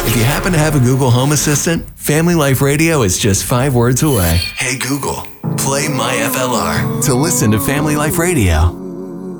If you happen to have a Google Home Assistant, Family Life Radio is just 5 words away. Hey Google, play My FLR to listen to Family Life Radio.